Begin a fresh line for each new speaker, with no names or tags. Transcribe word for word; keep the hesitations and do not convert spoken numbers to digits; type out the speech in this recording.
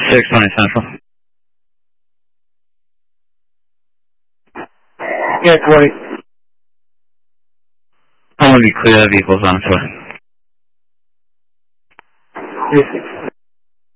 six twenty Central.
Yeah, twenty.
I'm going to be clear of vehicles on foot.
Yes.